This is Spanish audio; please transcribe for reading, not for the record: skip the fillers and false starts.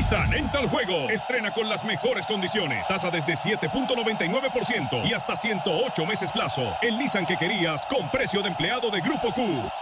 Nissan entra al juego. Estrena con las mejores condiciones. Tasa desde 7.99% y hasta 108 meses plazo. El Nissan que querías con precio de empleado de Grupo Q.